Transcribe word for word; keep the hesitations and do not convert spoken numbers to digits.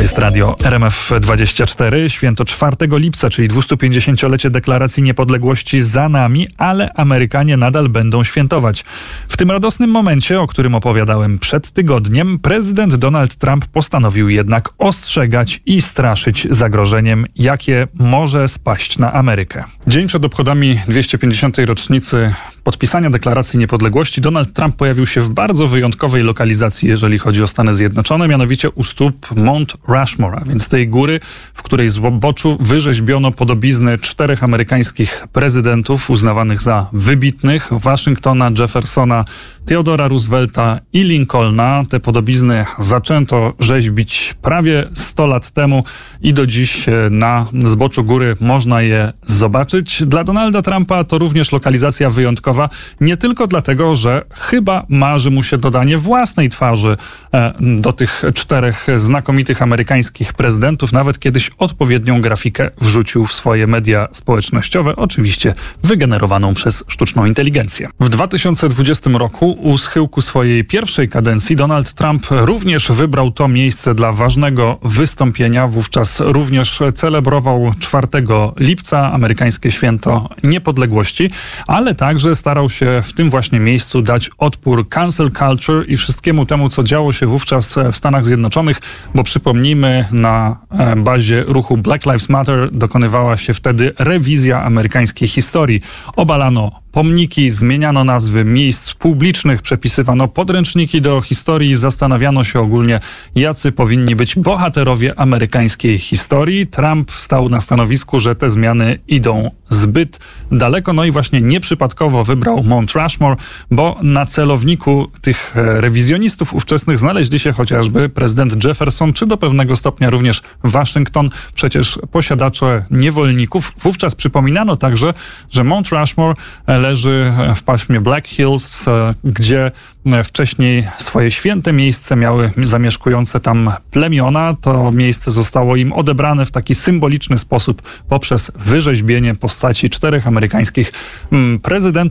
jest radio R M F dwadzieścia cztery. Święto czwartego lipca, czyli dwustupięćdziesięciolecie deklaracji niepodległości za nami, ale Amerykanie nadal będą świętować. W tym radosnym momencie, o którym opowiadałem przed tygodniem, prezydent Donald Trump postanowił jednak ostrzegać i straszyć zagrożeniem, jakie może spaść na Amerykę. Dzień przed obchodami dwieście pięćdziesiątej rocznicy podpisania deklaracji niepodległości Donald Trump pojawił się w bardzo wyjątkowej lokalizacji, jeżeli chodzi o Stany Zjednoczone, mianowicie u stóp Mount Rushmore, a więc tej góry, w której zboczu wyrzeźbiono podobizny czterech amerykańskich prezydentów uznawanych za wybitnych: Waszyngtona, Jeffersona, Theodora Roosevelta i Lincolna. Te podobizny zaczęto rzeźbić prawie sto lat temu i do dziś na zboczu góry można je zobaczyć. Dla Donalda Trumpa to również lokalizacja wyjątkowa, nie tylko dlatego, że chyba marzy mu się dodanie własnej twarzy do tych czterech znakomitych amerykańskich prezydentów. Nawet kiedyś odpowiednią grafikę wrzucił w swoje media społecznościowe, oczywiście wygenerowaną przez sztuczną inteligencję. W dwa tysiące dwudziestym roku u schyłku swojej pierwszej kadencji Donald Trump również wybrał to miejsce dla ważnego wystąpienia. Wówczas również celebrował czwartego lipca, amerykańskie święto niepodległości, ale także starał się w tym właśnie miejscu dać odpór cancel culture i wszystkiemu temu, co działo się wówczas w Stanach Zjednoczonych, bo przypomnijmy, na bazie ruchu Black Lives Matter dokonywała się wtedy rewizja amerykańskiej historii. Obalano pomniki, zmieniano nazwy miejsc publicznych, przepisywano podręczniki do historii, zastanawiano się ogólnie, jacy powinni być bohaterowie amerykańskiej historii. Trump stał na stanowisku, że te zmiany idą zbyt daleko, no i właśnie nieprzypadkowo wybrał Mount Rushmore, bo na celowniku tych rewizjonistów ówczesnych znaleźli się chociażby prezydent Jefferson, czy do pewnego stopnia również Waszyngton, przecież posiadacze niewolników. Wówczas przypominano także, że Mount Rushmore leży w paśmie Black Hills, gdzie wcześniej swoje święte miejsce miały zamieszkujące tam plemiona. To miejsce zostało im odebrane w taki symboliczny sposób poprzez wyrzeźbienie postaci czterech amerykańskich prezydentów.